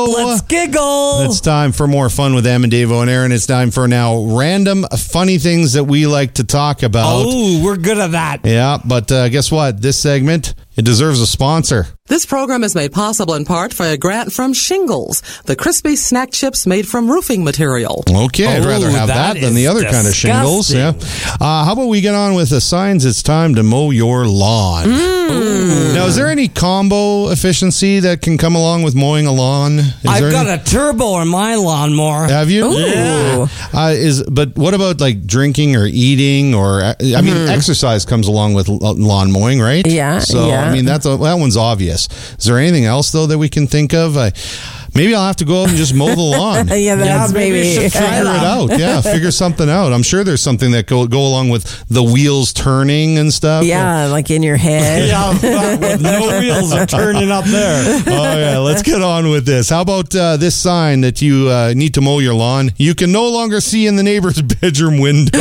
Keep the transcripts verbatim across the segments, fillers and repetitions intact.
Let's giggle. It's time for more fun with Em and Davo and Aaron. It's time for now random funny things that we like to talk about. Oh, we're good at that. Yeah, but uh, guess what? This segment, it deserves a sponsor. This program is made possible in part by a grant from Shingles, the crispy snack chips made from roofing material. Okay, I'd Oh, rather have that, that than the is other kind of shingles. Yeah. disgusting. Uh, how about we get on with the signs? It's time to mow your lawn. Mm. Now, is there any combo efficiency that can come along with mowing a lawn? Is I've there got any- a turbo in my lawnmower. Have you? Yeah. Uh, is but what about like drinking or eating or I mean exercise comes along with l- lawn mowing, right? Yeah, So yeah. I mean that's a, that one's obvious. Is there anything else though that we can think of? I, maybe I'll have to go out and just mow the lawn. yeah, that's maybe maybe. you should try Figure it that. out. Yeah, figure something out. I'm sure there's something that go go along with the wheels turning and stuff. yeah, like in your head. Yeah, but with no wheels are turning up there. Oh yeah, let's get on with this. How about uh, this sign that you uh, need to mow your lawn? You can no longer see in the neighbor's bedroom window.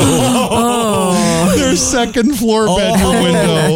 Oh. Their second floor bedroom window.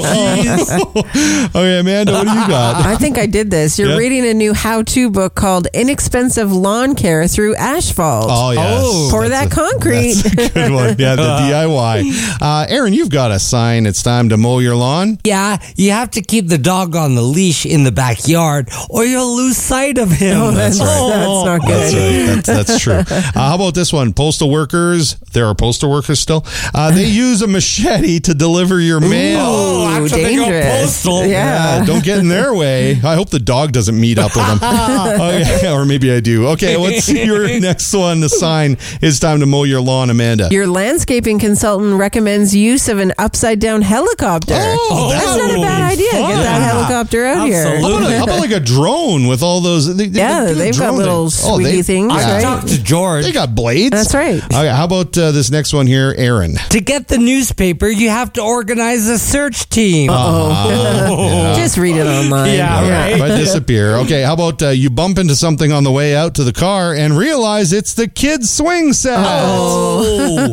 Oh. Okay, Amanda, what do you got? I think I did this. You're Yeah. reading a new how-to book called Inexpensive Lawn Care Through Asphalt. Oh yes, Oh, Pour That's that a- concrete. That's a good one. Yeah, the D I Y. Uh, Aaron, you've got a sign. It's time to mow your lawn. Yeah, you have to keep the dog on the leash in the backyard or you'll lose sight of him. Oh, that's right. That's not good. That's right. That's, that's true. Uh, how about this one? Postal workers. There are postal workers still. Uh, they use a machete to deliver your mail. Oh, Ooh, after they go dangerous. postal. Yeah. Uh, don't get in their way. I hope the dog doesn't meet up with them. Okay, or maybe I do. Okay, what's your next one? The sign. It's time to mow your lawn, Amanda. Your landscaping consultant recommends use of an upside-down helicopter. Oh, that's that not a would bad be idea. fun. Get that helicopter out How Absolutely. about, how about like a drone with all those? They, they Yeah, do they've got drone little things. Oh, swiggy they- things, I right? talked to George. They got blades. That's right. Okay, how about uh, this next one here, Aaron? To get the newspaper, you have to organize a search team. Uh, Just read it online. Yeah, right. Might disappear. Okay, how about uh, you bump into something on the way out to the car and realize it's the kids' swing set? Oh.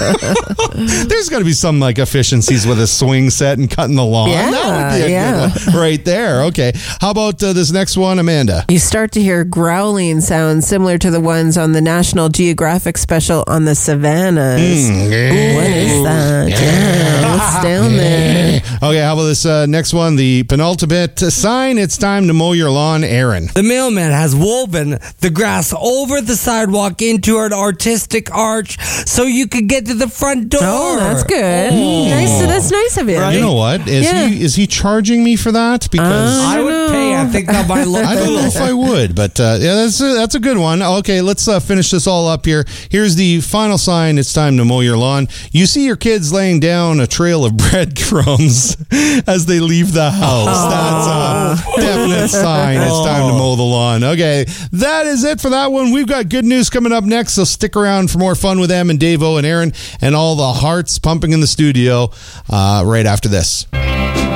There's got to be some like efficiencies with a swing set and cutting the lawn. Yeah, that would be a yeah. good one right there. Okay, how about uh, this next one, Amanda? You start to hear growling sounds similar to the ones on the National Geographic special on the savannas. Mm, What is that? Yeah, what's down there? Okay, how about this uh, next one? The penultimate sign. It's time to mow your lawn, Aaron. The mailman has woven the grass over the sidewalk into an artistic arch so you could get to the front door. Oh, that's good. Nice. That's nice of you. You know what? Is Yeah. he is he charging me for that? Because Uh, I would pay. I think that might look I don't know if I would, but uh, yeah, that's a, that's a good one. Okay, let's uh, finish this all up here. Here's the final sign. It's time to mow your lawn. You see your kids laying down a trail of breadcrumbs as they leave the house. That's a definite sign. It's time to mow the lawn. Okay, that is it for that one. We've got good news coming up next, so stick around for more fun with Em and Davo and Aaron and all the hearts pumping in the studio uh, right after this.